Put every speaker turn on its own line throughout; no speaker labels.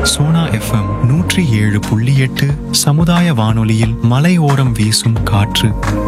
Sona FM 107.8 சமுதாய வானொலியில் மலையோரம் வீசும் காற்று.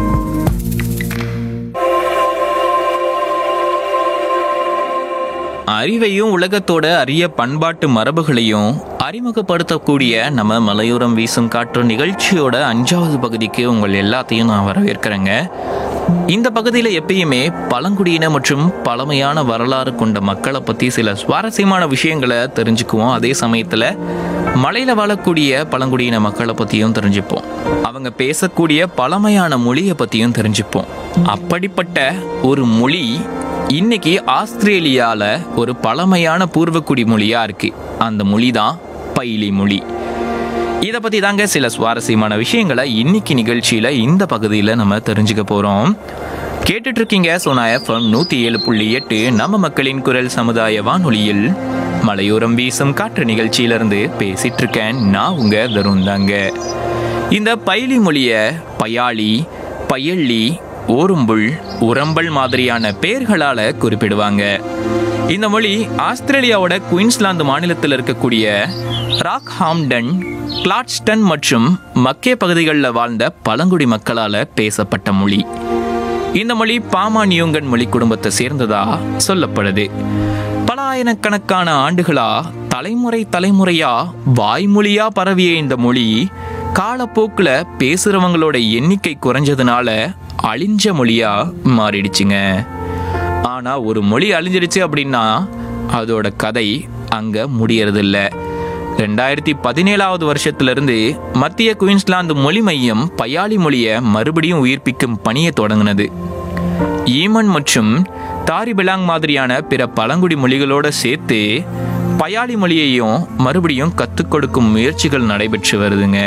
அறிவையும் உலகத்தோட அரிய பண்பாட்டு மரபுகளையும் அறிமுகப்படுத்தக்கூடிய நம்ம மலையோரம் வீசும் காற்று நிகழ்ச்சியோட 5வது பகுதிக்கு உங்கள் எல்லாத்தையும் நான் வரவேற்கிறேங்க. இந்த பகுதியில் எப்பயுமே பழங்குடியின மற்றும் பழமையான வரலாறு கொண்ட மக்களை பற்றி சில சுவாரஸ்யமான விஷயங்களை தெரிஞ்சுக்குவோம். அதே சமயத்தில் மலையில் வாழக்கூடிய பழங்குடியின மக்களை பற்றியும் தெரிஞ்சுப்போம். அவங்க பேசக்கூடிய பழமையான மொழியை பற்றியும் தெரிஞ்சுப்போம். அப்படிப்பட்ட ஒரு மொழி இன்னைக்கு ஆஸ்திரேலியால ஒரு பழமையான பூர்வக்குடி மொழியா இருக்கு. அந்த மொழி தான் பைலி மொழி. இதை பத்தி தாங்க சில சுவாரஸ்யமான விஷயங்களை இன்னைக்கு நிகழ்ச்சியில இந்த பகுதியில நம்ம தெரிஞ்சுக்க போறோம். கேட்டுட்டு இருக்கீங்க சோனா FM 107.8 நம்ம மக்களின் குரல் சமுதாய வானொலியில் மலையோரம் வீசும் காற்று நிகழ்ச்சியிலிருந்து பேசிட்டு இருக்கேன். நான் உங்க தருண் தாங்க. இந்த பைலி மொழிய பயாளி, பயள்ளி, ஓரும்புல், உரம்பல் மாதிரியான பெயர்களால குறிப்பிடுவாங்க. இந்த மொழி ஆஸ்திரேலியாவோட குயின்ஸ்லாந்து மாநிலத்தில் இருக்கக்கூடிய ராக்ஹாம்டன், கிளாட்ஸ்டன் மற்றும் மக்கே பகுதிகளில் வாழ்ந்த பழங்குடி மக்களால் பேசப்பட்ட மொழி. இந்த மொழி பாமானியோங்கன் மொழி குடும்பத்தை சேர்ந்ததா சொல்லப்படுது. பல ஆயிரக்கணக்கான ஆண்டுகளா தலைமுறையா வாய்மொழியா பரவிய இந்த மொழி காலப்போக்கில் பேசுறவங்களோட எண்ணிக்கை குறைஞ்சதுனால அழிஞ்ச மொழியா மாறிடுச்சுங்க. ஆனா ஒரு மொழி அழிஞ்சிருச்சு அப்படின்னா அதோட கதை அங்க முடியறதில்ல. 2017 வருஷத்திலிருந்து மத்திய குயின்ஸ்லாந்து மொழி மையம் பயாளி மொழியை மறுபடியும் உயிர்ப்பிக்கும் பணியை தொடங்கினது. ஈமன் மற்றும் தாரிபிலாங் மாதிரியான பிற பழங்குடி மொழிகளோட சேர்த்து பயாளி மொழியையும் மறுபடியும் கற்றுக் கொடுக்கும் முயற்சிகள் நடைபெற்று வருதுங்க.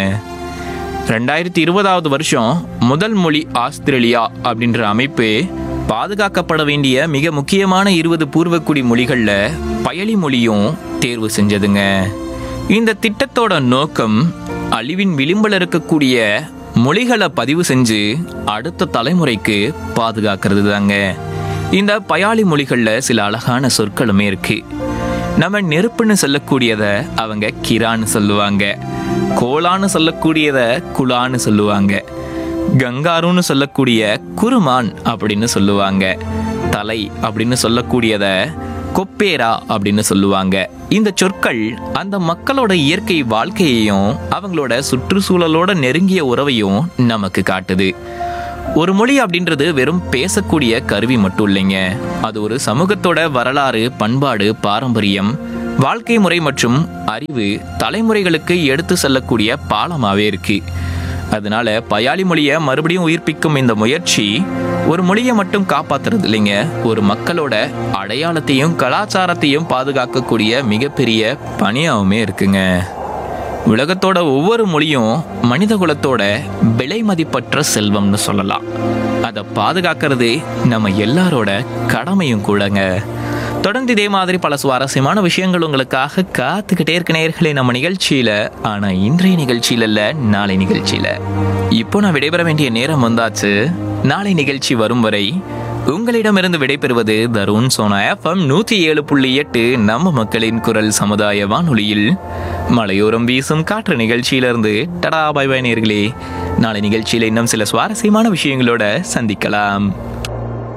2020 வருஷம் முதல் மொழி ஆஸ்திரேலியா அப்படின்ற அமைப்பு பாதுகாக்கப்பட வேண்டிய மிக முக்கியமான 20 பூர்வக்குடி மொழிகளில் பயாளி மொழியும் தேர்வு செஞ்சதுங்க. இந்த திட்டத்தோட நோக்கம் அழிவின் விளிம்பில் இருக்கக்கூடிய மொழிகளை பதிவு செஞ்சு அடுத்த தலைமுறைக்கு பாதுகாக்கிறது தாங்க. இந்த பயாளி மொழிகளில் சில அழகான சொற்களுமே இருக்கு. நம்ம நெருப்புன்னு சொல்லக்கூடியத அவங்க கிரான்னு சொல்லுவாங்க. கோலான்னு சொல்லக்கூடியத குலான்னு சொல்லுவாங்க. கங்காருன்னு சொல்லக்கூடிய குருமான் அப்படின்னு சொல்லுவாங்க. தலை அப்படின்னு சொல்லக்கூடியத கொப்பேரா அப்படின்னு சொல்லுவாங்க. இந்த சொற்கள் அந்த மக்களோட இயற்கை வாழ்க்கையையும் அவங்களோட சுற்றுச்சூழலோட நெருங்கிய உறவையும் நமக்கு காட்டுது. ஒரு மொழி அப்படின்றது வெறும் பேசக்கூடிய கருவி மட்டும் இல்லைங்க. அது ஒரு சமூகத்தோட வரலாறு, பண்பாடு, பாரம்பரியம், வாழ்க்கை முறை மற்றும் அறிவு தலைமுறைகளுக்கு எடுத்து செல்லக்கூடிய பாலமாகவே இருக்கு. அதனால பயாளி மொழியை மறுபடியும் உயிர்ப்பிக்கும் இந்த முயற்சி ஒரு மொழியை மட்டும் காப்பாத்துறது இல்லைங்க, ஒரு மக்களோட அடையாளத்தையும் கலாச்சாரத்தையும் பாதுகாக்கக்கூடிய மிகப்பெரிய பணியாகவுமே இருக்குங்க. உலகத்தோட ஒவ்வொரு மொழியும் மனித குலத்தோட விலை மதிப்பற்ற செல்வம்னு சொல்லலாம். அதை பாதுகாக்கிறது நம்ம எல்லாரோட கடமையும் கூடங்க. தொடர்ந்து இதே மாதிரி பல சுவாரஸ்யமான விஷயங்கள் உங்களுக்காக காத்துக்கிட்டே இருக்க நேயர்களே நம்ம நிகழ்ச்சியில. ஆனா இன்றைய நிகழ்ச்சியில இல்ல, நாளை நிகழ்ச்சியில. இப்போ நான் விடைபெற வேண்டிய நேரம் வந்தாச்சு. நாளை நிகழ்ச்சி வரும் வரை உங்களிடமிருந்து விடைபெறுவது தருண். சோனா FM 107.8 நம்ம மக்களின் குரல் சமுதாய வானொலியில் மலையோரம் வீசும் காற்று நிகழ்ச்சியிலிருந்து டடா பை பை நேயர்களே. நாளை நிகழ்ச்சியில இன்னும் சில சுவாரஸ்யமான விஷயங்களோட சந்திக்கலாம்.